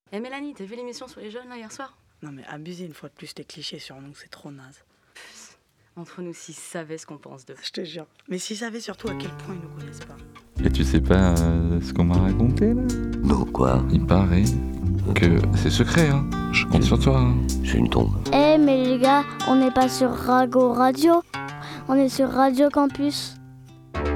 Eh Mélanie, t'as vu l'émission sur les jeunes là hier soir? Non mais abuser une fois de plus tes clichés sur nous, c'est trop naze. Entre nous, s'ils savaient ce qu'on pense d'eux. Je te jure. Mais s'ils savaient surtout à quel point ils nous connaissent pas. Et tu sais pas ce qu'on m'a raconté là? Non, quoi? Il paraît que c'est secret, hein. Je compte sur toi. Hein. C'est une tombe. Eh mais les gars, on n'est pas sur Rago Radio, on est sur Radio Campus.